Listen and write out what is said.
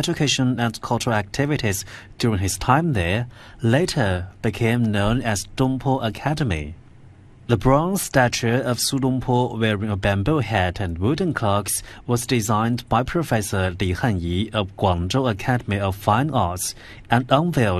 education and cultural activities during his time there, later became known as Dongpo Academy. The bronze statue of Su Dongpo wearing a bamboo hat and wooden clogs was designed by Professor Li Hanyi of Guangzhou Academy of Fine Arts and unveiled